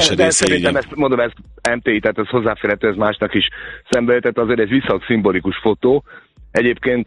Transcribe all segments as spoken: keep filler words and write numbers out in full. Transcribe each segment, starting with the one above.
de szerintem ezt mondom, ez em té i, tehát ez hozzáférhető, ez másnak is szembe jött, azért egy viszonylag szimbolikus fotó. Egyébként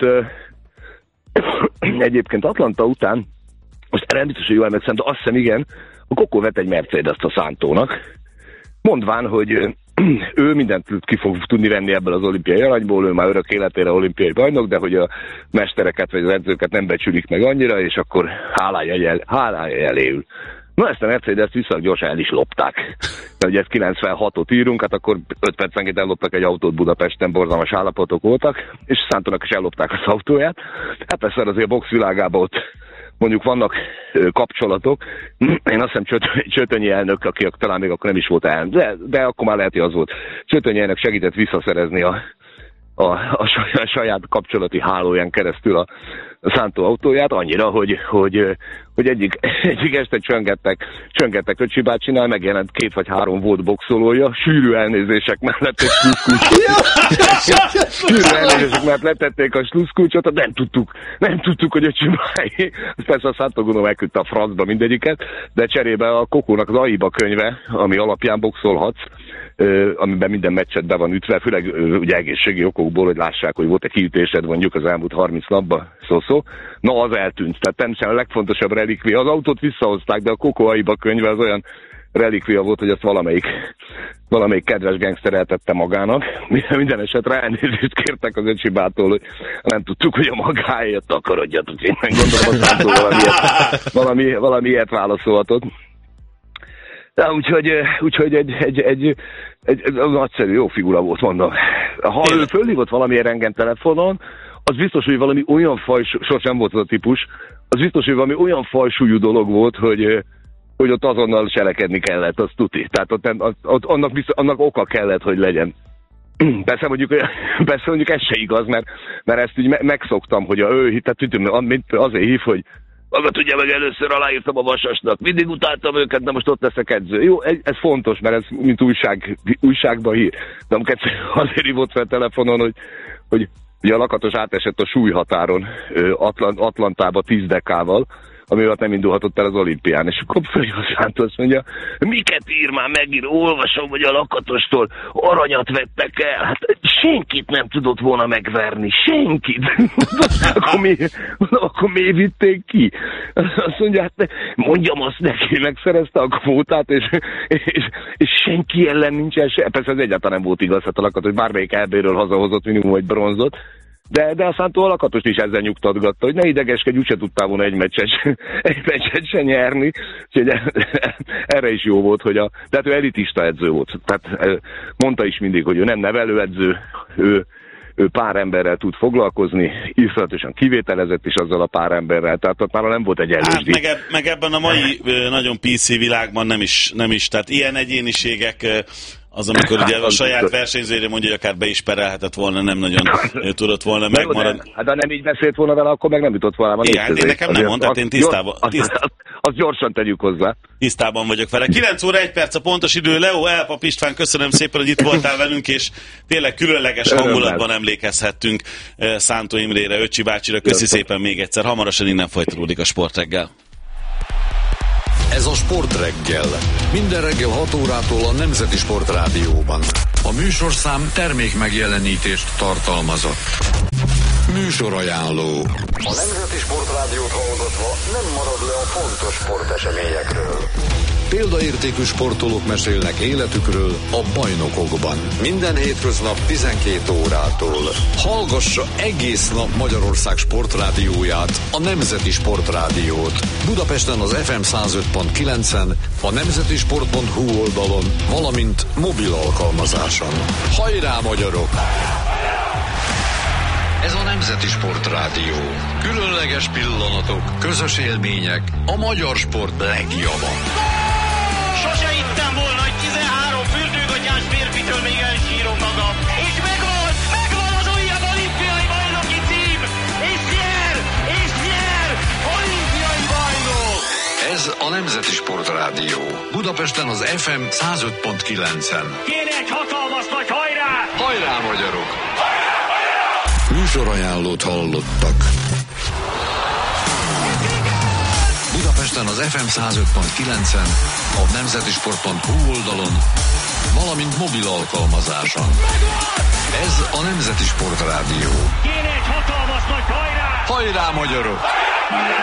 egyébként Atlanta után, most erre biztos, hogy jól emlékszem, de azt hiszem igen, a Coco vett egy Mercedes-t a Santónak, mondván, hogy ő mindent ki fog tudni venni ebből az olimpiai aranyból, ő már örök életére olimpiai bajnok, de hogy a mestereket vagy az edzőket nem becsülik meg annyira, és akkor hálája, el, hálája eléül. Na ezt a Mercedes-t viszonylag gyorsan el is lopták. De ugye ezt kilencvenhatot írunk, hát akkor öt percenként elloptak egy autót Budapesten, borzalmas állapotok voltak, és Santónak is ellopták az autóját. Hát persze azért a box világában ott mondjuk vannak ö, kapcsolatok. Én azt hiszem Csöt- Csötönyi elnök, aki talán még akkor nem is volt elnök, de, de akkor már lehet, hogy az volt. Csötönyi elnök segített visszaszerezni a, a, a saját, saját kapcsolati hálóján keresztül a, a Szántó autóját, annyira, hogy, hogy, hogy egyik, egyik este csöngettek, csöngettek Öcsi bácsinál, megjelent két vagy három volt boxolója, sűrű elnézések mellett egy sluszkulcsot. Sűrű elnézések mellett letették a sluszkulcsot, nem tudtuk, nem tudtuk, hogy Öcsi bácsi. Persze a Szántó gondolom elküldte a francba mindegyiket, de cserébe a Kokónak az Aiba könyve, ami alapján boxolhatsz, Uh, amiben minden meccset be van ütve, főleg uh, ugye egészségi okokból, hogy lássák, hogy volt egy kiütésed mondjuk az elmúlt harminc napban, szó-szó. Na, az eltűnt. Tehát természetesen a legfontosabb relikvia. Az autót visszahozták, de a Coco Aiba könyve az olyan relikvia volt, hogy azt valamelyik, valamelyik kedves gangster eltette magának. Minden esetre elnézést kértek az Öcsibától, hogy nem tudtuk, hogy a magáért takarodjatok. Én nem gondolom, a Szántó valamiért, valami, valami ilyet válaszolhatott. De úgyhogy, úgyhogy egy, egy, egy, egy, egy nagyszerű, jó figura volt, mondom. Ha ő fölhívott valamilyen rengen telefonon, az biztos, hogy valami olyan fajsú, sosem volt az a típus, az biztos, hogy valami olyan fajsúlyú dolog volt, hogy, hogy ott azonnal cselekedni kellett, az tuti. Tehát ott, ott, ott annak, biztos, annak oka kellett, hogy legyen. Persze mondjuk, persze mondjuk ez se igaz, mert, mert ezt így megszoktam, hogy a ő, tehát azért hív, hogy maga tudja meg, először aláírtam a Vasasnak, mindig utáltam őket, de most ott leszek edző. Jó, ez fontos, mert ez mint újság, újságban hír. De amikor azért hívott fel telefonon, hogy, hogy ugye a Lakatos átesett a súlyhatáron Atlant, Atlantába tíz dekával, amivel nem indulhatott el az olimpián. És akkor följön a Szántó, azt mondja, miket ír már megír, olvasom, hogy a Lakatostól aranyat vettek el. Hát senkit nem tudott volna megverni, senkit. akkor, mi, akkor mi vitték ki? Azt mondja, hát mondjam azt neki, megszerezte a kvótát, és, és, és senki ellen nincsen se. Persze ez egyáltalán nem volt igaz, hát a Lakatos bármelyik é béről hazahozott minimum egy bronzot. De, de a Szántó a Lakatost is ezzel nyugtatgatta, hogy ne idegeskedj, úgyse tudtál volna egy meccset, egy meccset se nyerni. Úgyhogy erre is jó volt, hogy a... Tehát ő elitista edző volt. Tehát mondta is mindig, hogy ő nem nevelőedző, ő, ő pár emberrel tud foglalkozni, iszonyatosan kivételezett is azzal a pár emberrel, tehát ott már nem volt egy elősdi. Hát meg, eb- meg ebben a mai nagyon pé cé világban nem is, nem is, tehát ilyen egyéniségek... Az, amikor ugye a saját versenyzőjére mondja, hogy akár be is perelhetett volna, nem nagyon tudott volna megmaradni. Hát ha nem így beszélt volna vele, akkor meg nem jutott volna. Igen, én nekem nem mondtad, én tisztában. Azt tiszt... az, az gyorsan tegyük hozzá. Tisztában vagyok vele. kilenc óra egy perc a pontos idő. Leo, Elpap István, köszönöm szépen, hogy itt voltál velünk, és tényleg különleges hangulatban emlékezhettünk Szántó Imrére, Öcsi bácsira. Köszi szépen még egyszer. Hamarosan innen folytatódik a Sportreggel. Ez a Sportreggel. Minden reggel hat órától a Nemzeti Sportrádióban. A műsorszám termék megjelenítést tartalmazott. Műsorajánló. A Nemzeti Sportrádiót hallgatva nem marad le a fontos sporteseményekről. Példaértékű sportolók mesélnek életükről a bajnokokban. Minden hétköznap tizenkét órától. Hallgassa egész nap Magyarország sportrádióját, a Nemzeti Sportrádiót. Budapesten az ef em száz öt pont kilencen, a nemzetisport pont hu oldalon, valamint mobil alkalmazáson. Hajrá, magyarok! Ez a Nemzeti Sportrádió. Különleges pillanatok, közös élmények, a magyar sport legjava. Sose hittem volna, hogy tizenhárom fürdőgatyás férfitől még elsírom magam. És megvan, megvan az újabb olimpiai bajnoki cím! És nyer, és nyer, olimpiai bajnok! Ez a Nemzeti Sportrádió. Budapesten az ef em száz öt pont kilencen. Kéne egy hatalmas nagy hajrá! Hajrá, magyarok! Műsorajánlót hallottak. Budapesten az ef em száz öt pont kilencen, a nemzetisport pont hu oldalon, valamint mobil alkalmazáson. Ez a Nemzeti Sport Rádió. Kéne egy hatalmas nagy hajrá! Hajrá, magyarok!